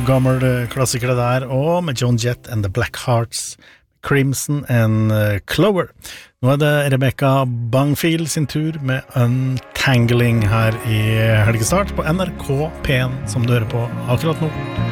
gammel klassiker det der, og med Joan Jett and the Black Hearts, Crimson and Clover. Nå det Rebecca Bangfield sin tur med Untangling her i helgestart på NRK P1, som du hører på akkurat nå.